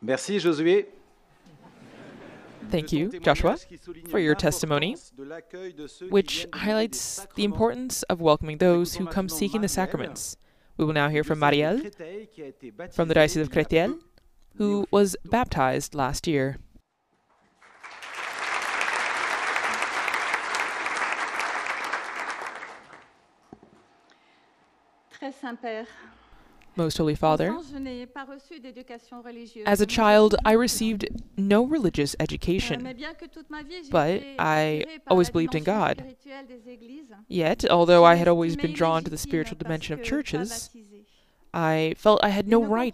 Merci, Josué. Thank you, Joshua, for your testimony, which highlights the importance of welcoming those who come seeking the sacraments. We will now hear from Marielle, from the Diocese of Créteil, who was baptized last year. Très Saint-Père, Most Holy Father, enfant, je n'ai pas reçu d'éducation religieuse. as a child, I received no religious education, Mais bien que toute ma vie, j'ai but été I attirée par always la believed in dimension God. spirituelle des églises. Yet, although I had always been J'estimais drawn to the illégitime spiritual parce dimension of que pas churches, baptisée. I felt I had no right